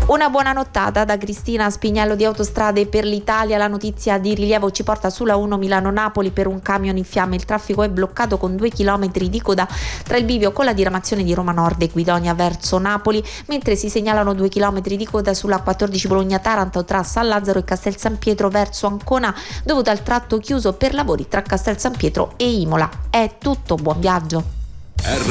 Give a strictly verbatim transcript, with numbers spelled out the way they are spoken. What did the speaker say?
Una buona nottata da Cristina Spignello di Autostrade per l'Italia. La notizia di rilievo ci porta sulla uno Milano-Napoli per un camion in fiamme. Il traffico è bloccato con due chilometri di coda tra il bivio con la diramazione di Roma Nord e Guidonia verso Napoli, mentre si segnalano due chilometri di coda sulla quattordici Bologna-Taranto tra San Lazzaro e Castel San Pietro verso Ancona, dovuto al tratto chiuso per lavori tra Castel San Pietro e Imola. È tutto, buon viaggio.